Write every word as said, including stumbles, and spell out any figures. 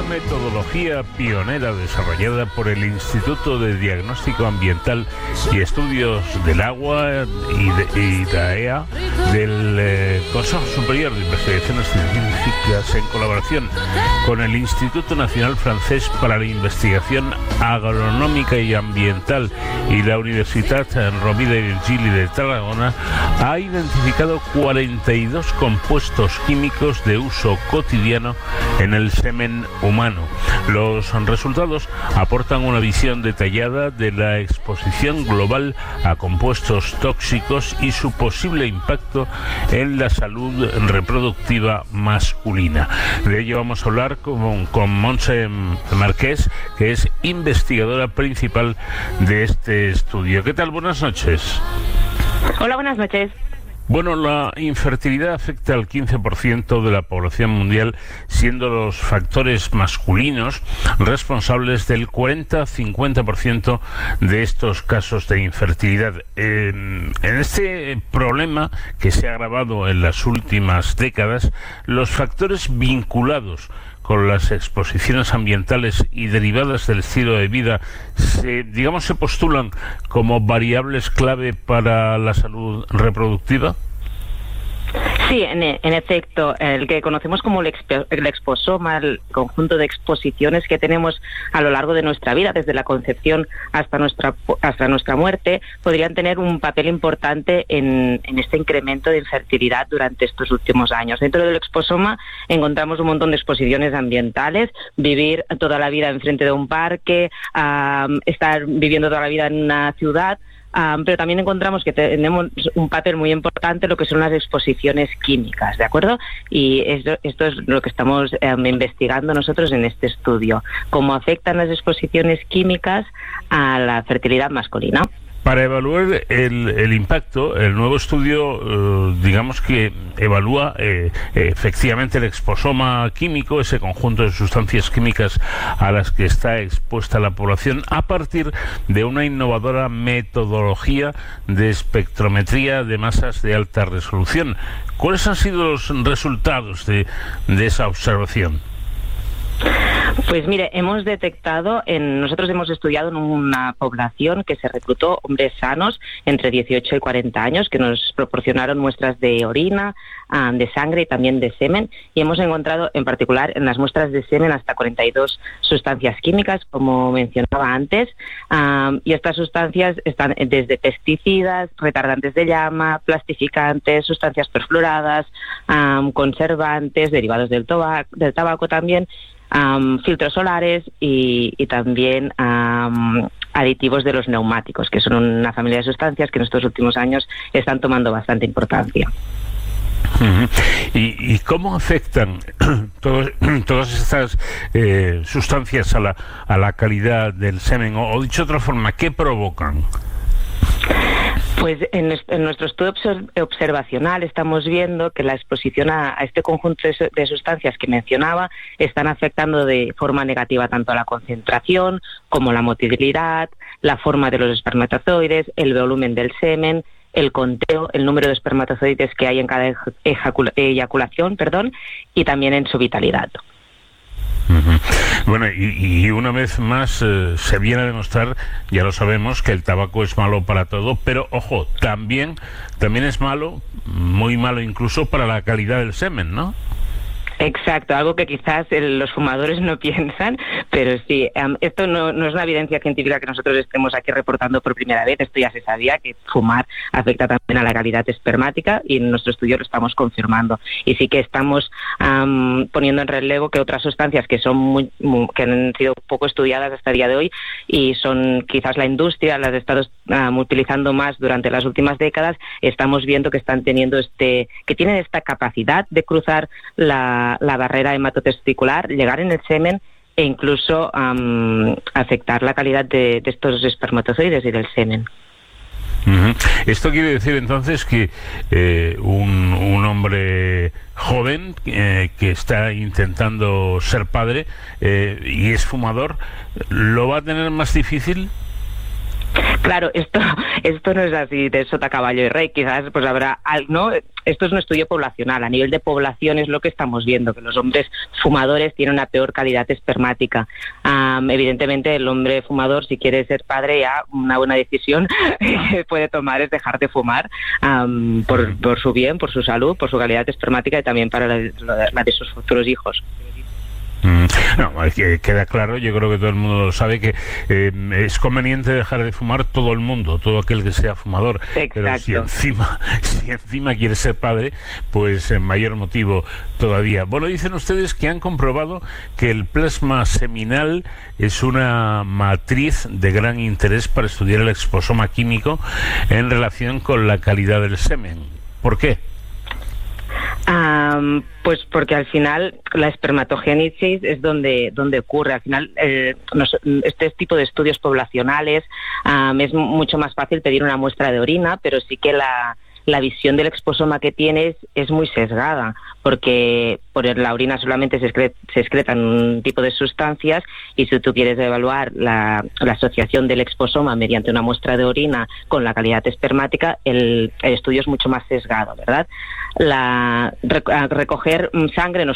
metodología pionera desarrollada por el Instituto de Diagnóstico Ambiental y Estudios del Agua y de y DAEA del eh, Consejo Superior de Investigaciones Científicas, en colaboración con el Instituto Nacional Francés para la Investigación Agronómica y Ambiental y la Universitat Rovira i Virgili de Tarragona, ha identificado cuarenta y dos compuestos químicos de uso cotidiano en el semen humano. Los resultados aportan una visión detallada de la exposición global a compuestos tóxicos y su posible impacto en la salud reproductiva masculina. De ello vamos a hablar con, con Montse Marqués, que es investigadora principal de este estudio. ¿Qué tal? Buenas noches. Hola, buenas noches. Bueno, la infertilidad afecta al quince por ciento de la población mundial, siendo los factores masculinos responsables del cuarenta a cincuenta por ciento de estos casos de infertilidad. Eh, en este problema, que se ha agravado en las últimas décadas, los factores vinculados con las exposiciones ambientales y derivadas del estilo de vida se, digamos, se postulan como variables clave para la salud reproductiva. Sí, en, en efecto, el que conocemos como el, expo, el exposoma, el conjunto de exposiciones que tenemos a lo largo de nuestra vida, desde la concepción hasta nuestra hasta nuestra muerte, podrían tener un papel importante en, en este incremento de infertilidad durante estos últimos años. Dentro del exposoma encontramos un montón de exposiciones ambientales: vivir toda la vida enfrente de un parque, um, estar viviendo toda la vida en una ciudad. Um, pero también encontramos que tenemos un papel muy importante lo que son las exposiciones químicas, ¿de acuerdo? Y esto, esto es lo que estamos um, investigando nosotros en este estudio, cómo afectan las exposiciones químicas a la fertilidad masculina. Para evaluar el, el impacto, el nuevo estudio, eh, digamos que evalúa eh, efectivamente el exposoma químico, ese conjunto de sustancias químicas a las que está expuesta la población, a partir de una innovadora metodología de espectrometría de masas de alta resolución. ¿Cuáles han sido los resultados de, de esa observación? Pues mire, hemos detectado, en, nosotros hemos estudiado en una población que se reclutó hombres sanos entre dieciocho y cuarenta años, que nos proporcionaron muestras de orina, um, de sangre y también de semen, y hemos encontrado en particular en las muestras de semen hasta cuarenta y dos sustancias químicas, como mencionaba antes, um, y estas sustancias están desde pesticidas, retardantes de llama, plastificantes, sustancias perfluoradas, um, conservantes, derivados del tabaco, del tabaco también, Um, filtros solares y, y también um, aditivos de los neumáticos, que son una familia de sustancias que en estos últimos años están tomando bastante importancia. Uh-huh. ¿Y, ¿Y cómo afectan todos, todas estas eh, sustancias a la, a la calidad del semen? O, o dicho de otra forma, ¿qué provocan? Pues en, en nuestro estudio observacional estamos viendo que la exposición a, a este conjunto de, de sustancias que mencionaba están afectando de forma negativa tanto a la concentración como la motilidad, la forma de los espermatozoides, el volumen del semen, el conteo, el número de espermatozoides que hay en cada ejacula, eyaculación, perdón, y también en su vitalidad. Uh-huh. Bueno, y, y una vez más eh, se viene a demostrar, ya lo sabemos, que el tabaco es malo para todo, pero ojo, también, también es malo, muy malo incluso para la calidad del semen, ¿no? Exacto, algo que quizás el, los fumadores no piensan, pero sí, um, esto no, no es una evidencia científica que nosotros estemos aquí reportando por primera vez. Esto ya se sabía, que fumar afecta también a la calidad espermática, y en nuestro estudio lo estamos confirmando. Y sí que estamos um, poniendo en relevo que otras sustancias que son muy, muy, que han sido poco estudiadas hasta el día de hoy, y son quizás la industria las ha estado um, utilizando más durante las últimas décadas, estamos viendo que están teniendo este, que tienen esta capacidad de cruzar la la barrera hematotesticular, llegar en el semen e incluso um, afectar la calidad de, de estos espermatozoides y del semen. Uh-huh. Esto quiere decir entonces que eh, un, un hombre joven eh, que está intentando ser padre eh, y es fumador, ¿lo va a tener más difícil? Claro, esto esto no es así de sota, caballo y rey. Quizás pues habrá, ¿no? esto es un estudio poblacional. A nivel de población es lo que estamos viendo, que los hombres fumadores tienen una peor calidad espermática. Um, evidentemente, el hombre fumador, si quiere ser padre, ya una buena decisión que puede tomar es dejar de fumar um, por, por su bien, por su salud, por su calidad espermática y también para la, la de sus futuros hijos. No, que queda claro, yo creo que todo el mundo lo sabe, que eh, es conveniente dejar de fumar todo el mundo, todo aquel que sea fumador. Exacto. Pero si encima, si encima quiere ser padre, pues en mayor motivo todavía. Bueno, dicen ustedes que han comprobado que el plasma seminal es una matriz de gran interés para estudiar el exposoma químico en relación con la calidad del semen. ¿Por qué? Um, pues porque al final la espermatogénesis es donde donde ocurre. Al final eh, nos, este tipo de estudios poblacionales um, es mucho más fácil pedir una muestra de orina, pero sí que la la visión del exposoma que tienes es muy sesgada, porque por la orina solamente se, excre se excretan un tipo de sustancias, y si tú quieres evaluar la, la asociación del exposoma mediante una muestra de orina con la calidad espermática, el, el estudio es mucho más sesgado, ¿verdad? La, recoger sangre nos